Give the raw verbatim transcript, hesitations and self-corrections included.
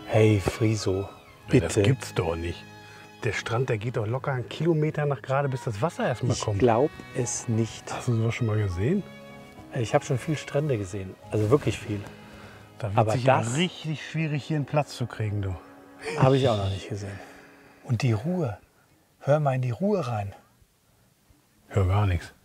Hey Friso, bitte. Ja, das gibt's doch nicht. Der Strand, der geht doch locker einen Kilometer nach gerade, bis das Wasser erstmal Ich kommt. glaube es nicht. Hast du sowas schon mal gesehen? Ich habe schon viel Strände gesehen, also wirklich viel. Da wird Aber sich das- ja richtig schwierig, hier einen Platz zu kriegen, du. Habe ich auch noch nicht gesehen. Und die Ruhe. Hör mal in die Ruhe rein. Hör gar nichts.